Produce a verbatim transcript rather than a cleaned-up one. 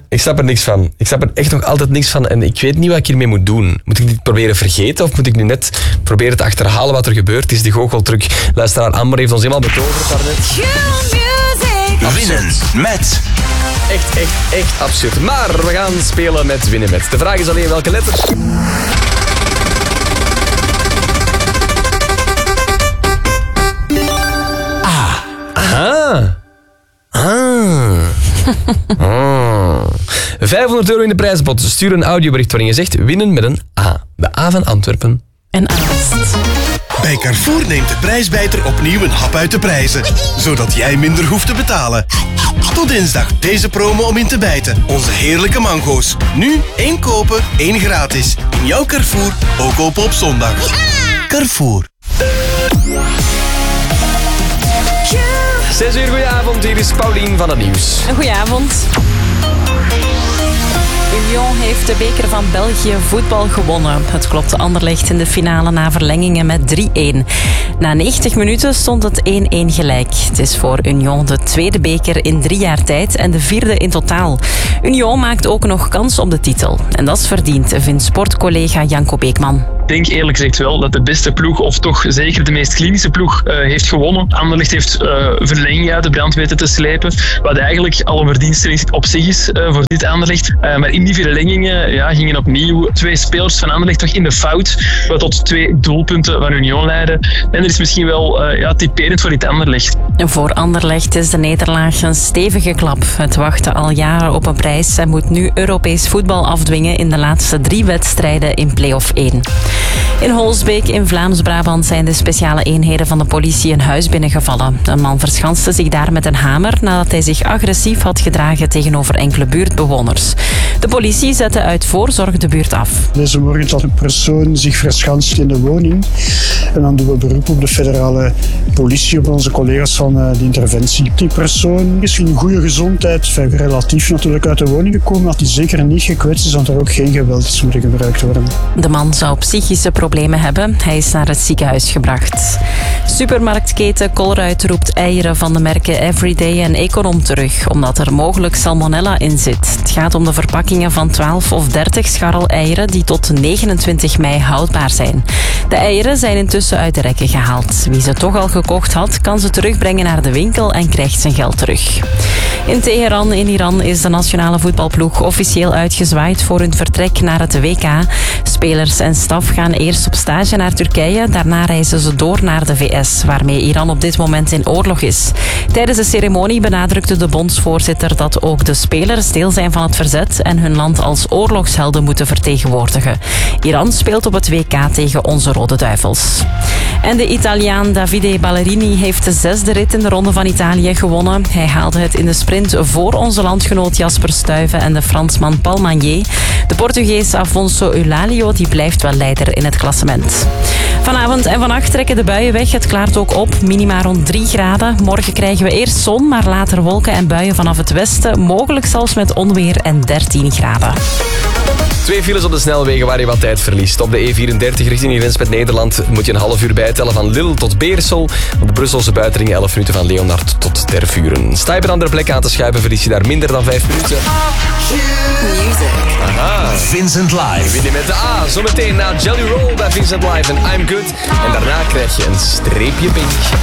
Ik snap er niks van. Ik snap er echt nog altijd niks van en ik weet niet wat ik hiermee moet doen. Moet ik dit proberen vergeten of moet ik nu net proberen te achterhalen wat er gebeurd is? Die goocheltruc. Luisteraar Amber heeft ons helemaal betoverd daarnet. Winnen met... Echt, echt, echt absurd. Maar we gaan spelen met winnen met. De vraag is alleen welke letters. A. Aha. Ah. ah. vijfhonderd euro in de prijzenpot. Stuur een audiobericht waarin je zegt winnen met een A. De A van Antwerpen. En Aalst. Bij Carrefour neemt de prijsbijter opnieuw een hap uit de prijzen, zodat jij minder hoeft te betalen. Tot dinsdag deze promo om in te bijten. Onze heerlijke mango's. Nu één kopen, één gratis. In jouw Carrefour, ook open op zondag. Carrefour. Zes uur, goedenavond. Hier is Paulien van het Nieuws. Een goedenavond. Union heeft de beker van België voetbal gewonnen. Het klopte Anderlecht in de finale na verlengingen met drie-een. Na negentig minuten stond het één-één gelijk. Het is voor Union de tweede beker in drie jaar tijd en de vierde in totaal. Union maakt ook nog kans op de titel. En dat is verdiend, vindt sportcollega Janko Beekman. Ik denk eerlijk gezegd wel dat de beste ploeg, of toch zeker de meest klinische ploeg, uh, heeft gewonnen. Anderlecht heeft uh, verlengingen uit de brand weten te slepen, wat eigenlijk al een verdienste op zich is uh, voor dit Anderlecht. Uh, maar in die verlengingen ja, gingen opnieuw twee spelers van Anderlecht toch in de fout, wat tot twee doelpunten van Union leidden. En dat is misschien wel uh, ja, typerend voor dit Anderlecht. Voor Anderlecht is de nederlaag een stevige klap. Het wachtte al jaren op een prijs en moet nu Europees voetbal afdwingen in de laatste drie wedstrijden in play-off één. In Holsbeek in Vlaams-Brabant zijn de speciale eenheden van de politie een huis binnengevallen. Een man verschanste zich daar met een hamer nadat hij zich agressief had gedragen tegenover enkele buurtbewoners. De politie zette uit voorzorg de buurt af. Deze morgen had een persoon zich verschanst in de woning. En dan doen we beroep op de federale politie, op onze collega's van de interventie. Die persoon is in goede gezondheid, relatief natuurlijk uit de woning gekomen, dat hij zeker niet gekwetst is, dat er ook geen geweld is moeten gebruikt worden. De man zou psychische problemen hebben. Hij is naar het ziekenhuis gebracht. Supermarktketen Colruyt roept eieren van de merken Everyday en Econom terug, omdat er mogelijk salmonella in zit. Het gaat om de verpakkingen van twaalf of dertig scharrel eieren die tot negenentwintig mei houdbaar zijn. De eieren zijn intussen uit de rekken gehaald. Wie ze toch al gekocht had, kan ze terugbrengen naar de winkel en krijgt zijn geld terug. In Teheran in Iran is de nationale voetbalploeg officieel uitgezwaaid voor hun vertrek naar het W K. Spelers en staf gaan eerst op stage naar Turkije, daarna reizen ze door naar de V S, waarmee Iran op dit moment in oorlog is. Tijdens de ceremonie benadrukte de bondsvoorzitter dat ook de spelers deel zijn van het verzet en hun land als oorlogshelden moeten vertegenwoordigen. Iran speelt op het W K tegen onze Rode Duivels. En de Italiaan Davide Ballerini heeft de zesde rit in de Ronde van Italië gewonnen. Hij haalde het in de sprint voor onze landgenoot Jasper Stuyven en de Fransman Paul Magnier. De Portugees Afonso Eulalio die blijft wel leider in het klassement. Vanavond en vannacht trekken de buien weg. Het klaart ook op, minima rond drie graden. Morgen krijgen we eerst zon, maar later wolken en buien vanaf het westen. Mogelijk zelfs met onweer en dertien graden. Twee files op de snelwegen waar je wat tijd verliest. Op de E vierendertig richting de grens met Nederland moet je een half uur bijtellen van Lille tot Beersel. Op de Brusselse buitenring elf minuten van Leonard tot Tervuren. Sta je op een andere plek aan te schuiven, verlies je daar minder dan vijf minuten. Aha. Vincent Live. Winnen met de A. Zometeen na Jelly Roll bij Vincent Live en I'm Good. En daarna krijg je een streepje pink.